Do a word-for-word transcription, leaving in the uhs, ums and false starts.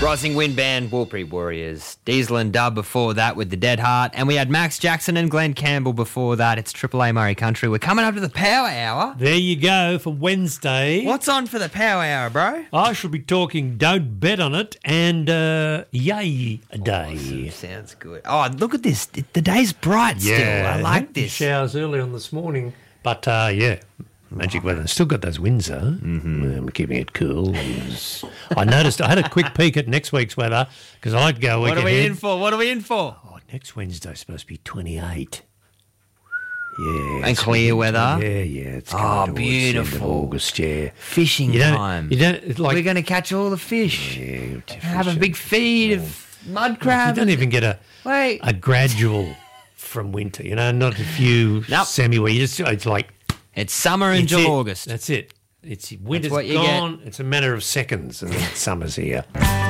Rising Wind Band, Warlpiri Warriors, Diesel and Dub before that with The Dead Heart, and we had Max Jackson and Glenn Campbell before that. It's Triple A Murray Country. We're coming up to the Power Hour. There you go for Wednesday. What's on for the Power Hour, bro? I shall be talking Don't Bet on It and uh, Yay a Day. Awesome. Sounds good. Oh, look at this. The day's bright still. Yeah, I like this. Showers early on this morning, but uh, yeah. Magic weather. Still got those winds, though. Mm-hmm. Um, keeping it cool. I noticed, I had a quick peek at next week's weather because I like to go a week What are we ahead. in for? What are we in for? Oh, next Wednesday's supposed to be twenty-eight. Yeah. And clear weather? Yeah, yeah. It's Oh, coming towards the end of beautiful. August, yeah. Fishing You don't, time. you don't, it's like, We're going to catch all the fish. yeah, Have a big feed of mud You crab. don't even get a Wait. a gradual from winter, you know, not a few Nope. semi where you just, it's like, It's summer it's until it. August. That's it. It's winter's what you gone. It's a matter of seconds and then summer's here.